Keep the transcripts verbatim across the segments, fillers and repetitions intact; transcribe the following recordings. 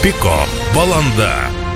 Piko valanda.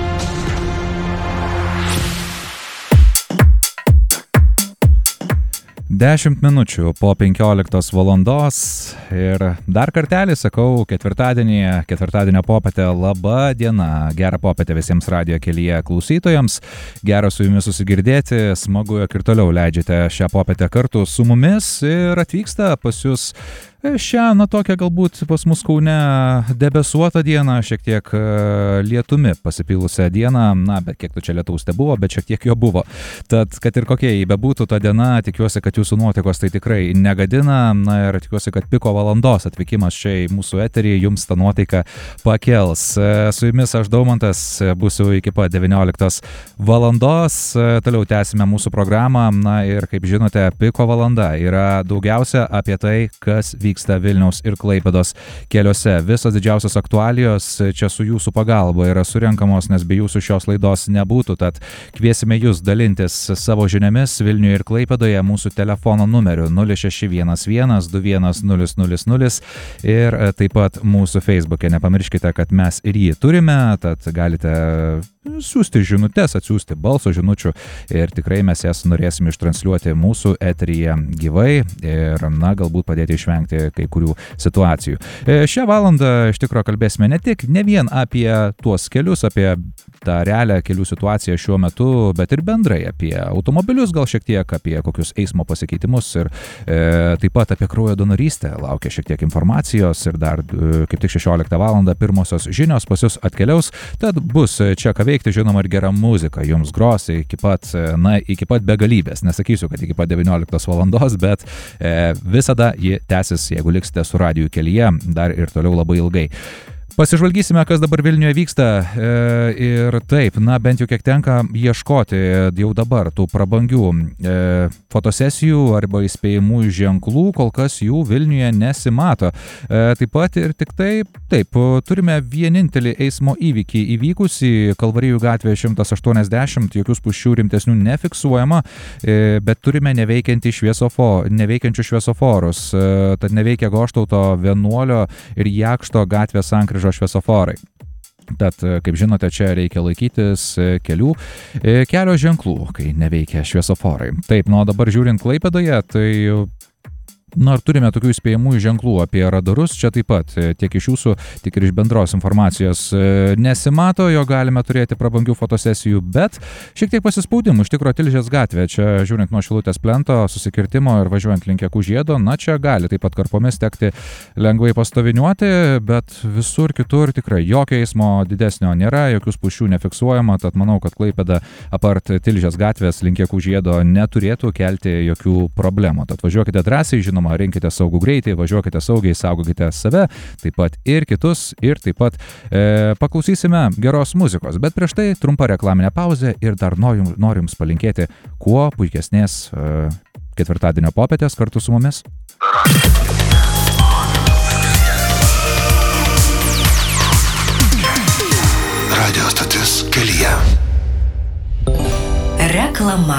Dešimt minučių po penkioliktos valandos ir dar kartelį sakau ketvirtadienį, ketvirtadienio popietę, laba diena, gerą popietę visiems radijo kelyje klausytojams, gera su jumis susigirdėti, smagu, jog ir toliau leidžiate šią popietę kartu su mumis ir atvyksta pas jūs šią, na tokią galbūt pas mus Kaune debesuotą dieną, šiek tiek lietumi pasipylusią dieną, na, bet kiek tu čia lietaus tebuvo, bet šiek tiek jo buvo. Tad, kad ir kokia jį bebūtų ta diena, tikiuosi, kad jūsų nuotaikos tai tikrai negadina, na ir tikiuosi, kad Piko valandos atvykimas čia į mūsų eterį jums tą nuotaiką pakels. Su jumis aš Daumantas, būsiu iki pat devynioliktos valandos, toliau tęsime mūsų programą, na ir kaip žinote, Piko valanda yra daugiausia apie tai, kas vyksta vyksta Vilniaus ir Klaipėdos keliuose. Visos didžiausios aktualijos čia su jūsų pagalba yra surenkamos, nes be jūsų šios laidos nebūtų, tad kviesime jūs dalintis savo žiniomis Vilniuje ir Klaipėdoje mūsų telefono numeriu nulis šeši vienas vienas du vienas nulis nulis nulis ir taip pat mūsų Facebook'e. Nepamirškite, kad mes ir jį turime, tad galite siūsti žinutes, atsiųsti balso žinučių ir tikrai mes jas norėsime ištransliuoti mūsų eteryje gyvai ir, na, galbūt padėti išvengti kai kurių situacijų. Šią valandą iš tikrųjų kalbėsime ne tik, ne vien apie tuos kelius, apie tą realią kelių situaciją šiuo metu, bet ir bendrai apie automobilius, gal šiek tiek apie kokius eismo pasikeitimus ir e, taip pat apie kraujo donorystę. Laukia šiek tiek informacijos ir dar e, kaip tik šešioliktą valandą pirmosios žinios pas jūs atkeliaus, tad bus čia ką veikti, žinoma, ir gera muzika jums gros iki pat, na, iki pat begalybės. Nesakysiu, kad iki pat devynioliktos valandos, bet e, visada ji tęsis, jeigu liksite su radijų kelyje, dar ir toliau labai ilgai. Pasižvalgysime, kas dabar Vilniuje vyksta e, ir taip, na, bent jau kiek tenka ieškoti jau dabar tų prabangių e, fotosesijų arba įspėjimų ženklų, kol kas jų Vilniuje nesimato. E, taip pat ir tik taip, taip, turime vienintelį eismo įvykį įvykusį Kalvarijų gatvėje šimtas aštuoniasdešimt, jokių spūsčių rimtesnių nefiksuojama, e, bet turime neveikiantį šviesofo, neveikiančių šviesoforus, e, tad neveikia Goštauto, Vienuolio ir Jakšto gatvės sankryžos šviesoforai. Tad, kaip žinote, čia reikia laikytis kelių kelio ženklų, kai neveikia šviesoforai. Taip, nu, dabar žiūrint Klaipėdoje, tai na, ar turime tokių įspėjimų ženklų apie radarus, čia taip pat tiek iš jūsų, tiek ir iš bendros informacijos nesimato, jo galime turėti prabangių fotosesijų, bet šiek tiek pasispaudimų, iš tikro Tilžės gatvė, čia žiūrint nuo Šilutės plento, susikirtimo ir važiuojant link Jakų žiedo, na, čia gali taip pat karpomis tekti lengvai pastoviniuoti, bet visur kitur tikrai jokio eismo didesnio nėra, jokių spūsčių nefiksuojama, tad manau, kad Klaipėda apart Tilžės gatvės link Jakų žiedo neturėtų kelti jokių problemų. Tad važiuokite drąsiai, žinoma, rinkite saugų greitį, važiuokite saugiai, saugokite save, taip pat ir kitus, ir taip pat e, paklausysime geros muzikos. Bet prieš tai trumpa reklaminė pauzė ir dar norim, norim palinkėti kuo puikesnės e, ketvirtadienio popietės kartu su mumis. Radio stotis kelyje. Reklama.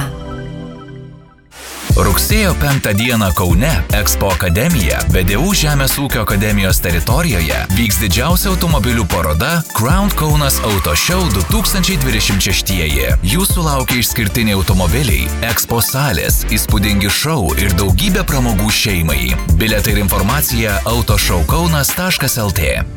Rugsėjo penktą dieną Kaune Expo Akademija V D U Žemės ūkio akademijos teritorijoje vyks didžiausia automobilių paroda Crown Kaunas Auto Show du tūkstančiai dvidešimt šeštieji. Jūsų laukia išskirtiniai automobiliai, Expo salės, įspūdingi šou ir daugybė pramogų šeimai. Bilietai ir informacija autoshowkaunas taškas lt.